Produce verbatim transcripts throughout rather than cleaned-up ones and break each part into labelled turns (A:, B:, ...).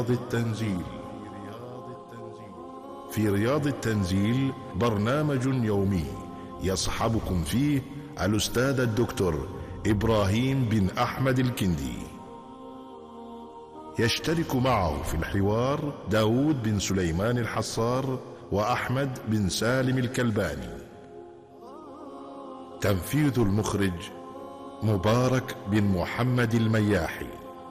A: التنزيل. في رياض التنزيل برنامج يومي يصحبكم فيه الأستاذ الدكتور إبراهيم بن أحمد الكندي. يشترك معه في الحوار داود بن سليمان الحصار وأحمد بن سالم الكلباني. تنفيذ المخرج مبارك بن محمد المياحي.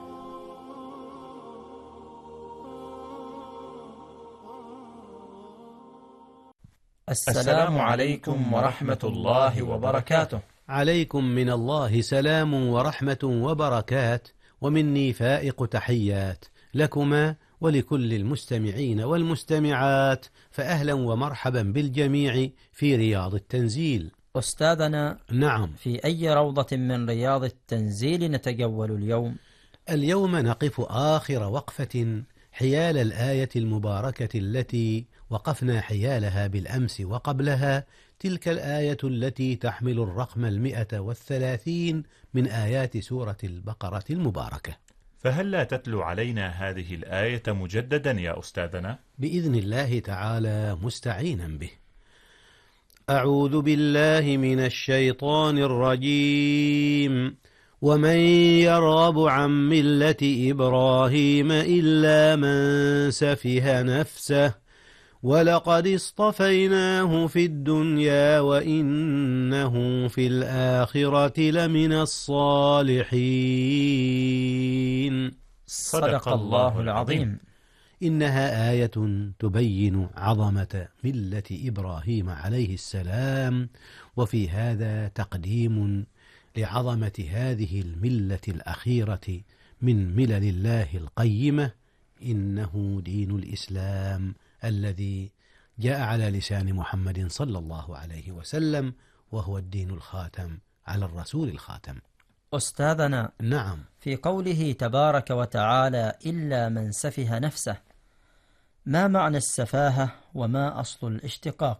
B: السلام عليكم ورحمة الله وبركاته.
C: عليكم من الله سلام ورحمة وبركات، ومني فائق تحيات لكما ولكل المستمعين والمستمعات، فأهلا ومرحبا بالجميع في رياض التنزيل.
B: أستاذنا،
C: نعم،
B: في أي روضة من رياض التنزيل نتجول اليوم؟
C: اليوم نقف آخر وقفة حيال الآية المباركة التي وقفنا حيالها بالأمس وقبلها، تلك الآية التي تحمل الرقم المئة والثلاثين من آيات سورة البقرة المباركة.
D: فهل لا تتلو علينا هذه الآية مجددا يا أستاذنا؟
C: بإذن الله تعالى مستعينا به. أعوذ بالله من الشيطان الرجيم. ومن يرغب عن ملة إبراهيم إلا من سفه نفسه ولقد اصطفيناه في الدنيا وإنه في الآخرة لمن الصالحين.
B: صدق الله العظيم.
C: إنها آية تبين عظمة ملة إبراهيم عليه السلام، وفي هذا تقديم لعظمة هذه الملة الأخيرة من ملل الله القيمة، إنه دين الإسلام الذي جاء على لسان محمد صلى الله عليه وسلم، وهو الدين الخاتم على الرسول الخاتم.
B: أستاذنا،
C: نعم،
B: في قوله تبارك وتعالى إلا من سفه نفسه، ما معنى السفاهة وما أصل الاشتقاق؟